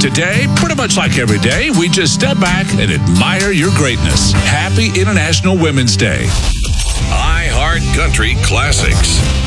Today, pretty much like every day, we just step back and admire your greatness. Happy International Women's Day. iHeart Country Classics.